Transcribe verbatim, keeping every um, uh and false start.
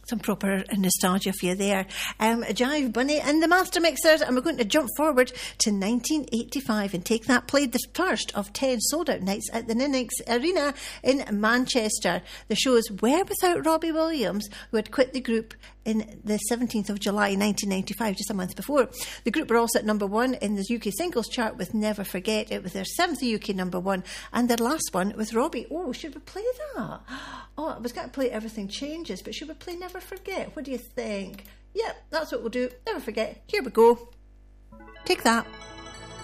Some proper nostalgia for you there. Um, Jive Bunny and the Master Mixers, and we're going to jump forward to nineteen eighty-five and take that. Played the first of ten sold-out nights at the Ninix Arena in Manchester. The shows were without Robbie Williams, who had quit the group in the seventeenth of July nineteen ninety-five, just a month before. The group were also at number one in the U K singles chart with Never Forget. It was their seventh U K number one, and their last one with Robbie. Oh, should we play that? Oh, I was going to play Everything Changes, but should we play Never Forget? What do you think? Yep, that's what we'll do. Never Forget. Here we go. Take that.